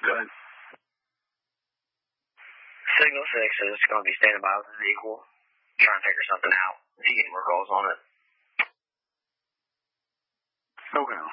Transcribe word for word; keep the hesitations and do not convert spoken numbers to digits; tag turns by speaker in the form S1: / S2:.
S1: Good.
S2: Signal six is going to be standing by with the vehicle, trying to figure something out. If you get more calls on it.
S1: Okay.